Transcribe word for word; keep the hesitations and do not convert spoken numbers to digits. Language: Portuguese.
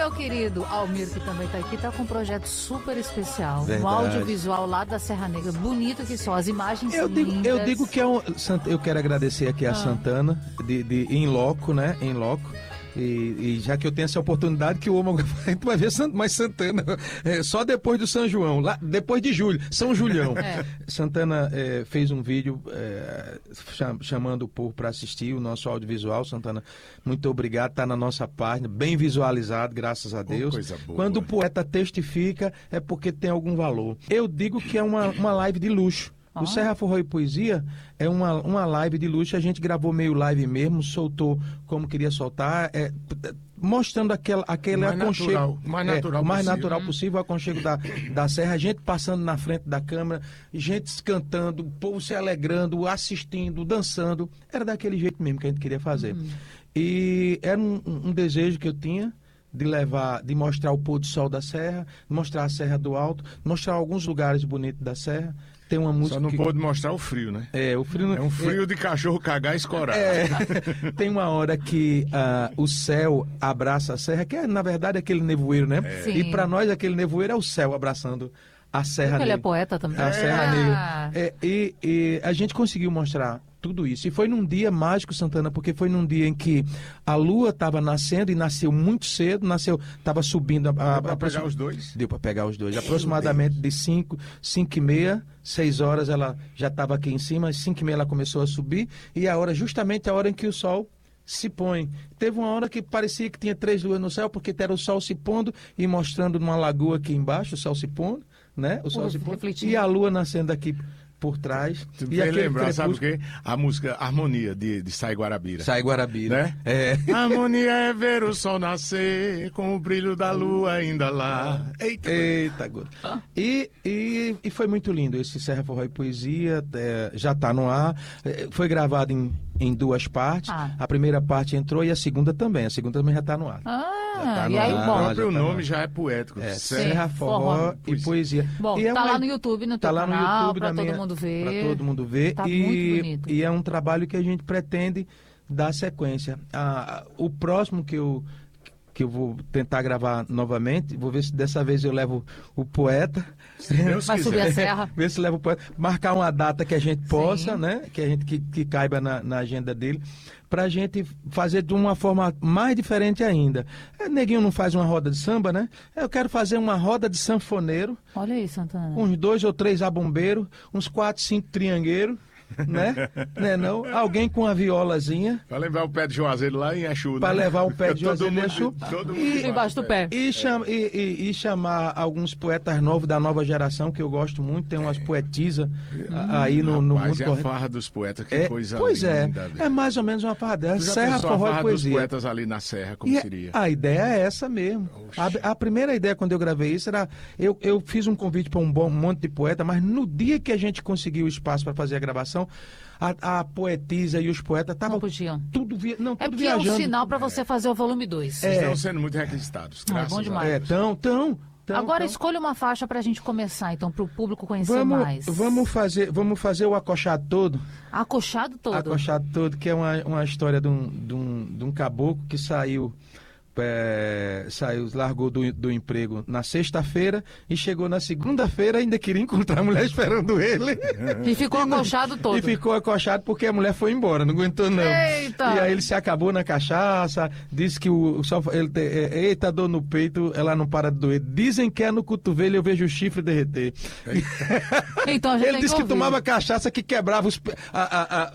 meu querido Almir, que também está aqui, está com um projeto super especial. Verdade. Um audiovisual lá da Serra Negra, bonito que só, as imagens eu lindas. digo, eu digo que é um... Eu quero agradecer aqui a ah. Santana, de, de, em loco, né? Em loco. E, e já que eu tenho essa oportunidade, que o homem vai ver mais Santana é, só depois do São João, lá, depois de julho, São Julião. É. Santana é, fez um vídeo é, chamando o povo para assistir o nosso audiovisual. Santana, muito obrigado, está na nossa página, bem visualizado, graças a Deus. Oh, coisa boa. Quando o poeta testifica, é porque tem algum valor. Eu digo que é uma, uma live de luxo. O ah. Serra Forró e Poesia é uma, uma live de luxo, a gente gravou meio live mesmo, soltou como queria soltar, é, mostrando aquela, aquele mais aconchego. Natural, mais natural é, o mais possível, natural né? possível, o aconchego da, da Serra, a gente passando na frente da câmera, gente cantando, o povo se alegrando, assistindo, dançando. Era daquele jeito mesmo que a gente queria fazer. Uhum. E era um, um desejo que eu tinha de levar, de mostrar o pôr do sol da Serra, mostrar a Serra do Alto, mostrar alguns lugares bonitos da Serra. Tem uma música. Só não que... pode mostrar o frio, né? É, o frio. É um frio é... de cachorro cagar e escorar. É. Tem uma hora que uh, o céu abraça a serra, que é, na verdade, aquele nevoeiro, né? É. E para nós, aquele nevoeiro é o céu abraçando a Serra Negra. Ele é poeta também. A é. Serra Negra. É, e, e a gente conseguiu mostrar tudo isso. E foi num dia mágico, Santana, porque foi num dia em que a lua estava nascendo e nasceu muito cedo, nasceu, estava subindo. A, a, Deu para pegar os dois? Deu para pegar os dois. Aproximadamente de cinco, cinco e meia, seis horas ela já estava aqui em cima, às cinco e meia ela começou a subir, e a hora, justamente a hora em que o sol se põe. Teve uma hora que parecia que tinha três luas no céu, porque era o sol se pondo e mostrando numa lagoa aqui embaixo, o sol se pondo, né? O sol Pô, se pondo, refletindo. E a lua nascendo aqui por trás. Tu e aquele lembrar, crepúsculo... sabe o quê? A música Harmonia, de, de Sai Guarabira. Sai Guarabira. Né? É. Harmonia é ver o sol nascer, com o brilho da lua ainda lá. Eita, Eita God. E, e, e foi muito lindo esse Serra Forró e Poesia, é, já está no ar. É, foi gravado em, em duas partes. Ah. A primeira parte entrou e a segunda também. A segunda também já está no ar. Ah, tá e aí ar, bom. O próprio já tá nome já é poético. É, Serra, Serra Forró, Forró e Poesia. Bom, e tá é uma... lá no YouTube, no teu tá lá canal, no YouTube, pra todo minha... mundo ver. Pra todo mundo ver. Tá e... muito bonito. E é um trabalho que a gente pretende dar sequência. Ah, o próximo que eu... que eu vou tentar gravar novamente, vou ver se dessa vez eu levo o poeta. Vai subir a serra. Ver se leva o poeta. Marcar uma data que a gente possa, Sim. né? Que a gente que, que caiba na, na agenda dele, pra gente fazer de uma forma mais diferente ainda. É, Neguinho não faz uma roda de samba, né? Eu quero fazer uma roda de sanfoneiro. Olha aí, Santana. Uns dois ou três abombeiros, uns quatro, cinco triangueiros. Né? Né não? Alguém com uma violazinha. Para levar o pé de Juazeiro lá em Exu. Para né? levar o pé de Juazeiro em Exu. E embaixo do pé. E, cham, e, e, e chamar alguns poetas novos da nova geração, que eu gosto muito. Tem umas poetisas hum, aí no, no rapaz, mundo é correto. a farra dos poetas, que é, coisa Pois linda, é, é mais ou menos uma farra dessa. Serra, Forró e Poesia. Dos poetas ali na Serra, como e seria? A ideia é essa mesmo. A, a primeira ideia, quando eu gravei isso, era... Eu, eu fiz um convite para um bom um monte de poeta, mas no dia que a gente conseguiu o espaço para fazer a gravação, A, a poetisa e os poetas estavam tudo, via, não, tudo é porque viajando. É um sinal para você fazer o volume dois. É. Estão sendo muito requisitados, graças é bom demais. É, tão, tão, tão, Agora tão. escolha uma faixa para a gente começar, então, para o público conhecer vamos, mais. Vamos fazer, vamos fazer o Acochado Todo. Acochado Todo? Acochado Todo, que é uma, uma história de um, de, um, de um caboclo que saiu... É, saiu, largou do, do emprego na sexta-feira e chegou na segunda-feira, ainda queria encontrar a mulher esperando ele. E ficou acochado todo. E ficou acochado porque a mulher foi embora, não aguentou não. Eita! E aí ele se acabou na cachaça, disse que o, só, ele te, é, eita, dor no peito, ela não para de doer. Dizem que é no cotovelo, eu vejo o chifre derreter. Então, a gente ele disse que, que tomava cachaça que quebrava os, a, a, a,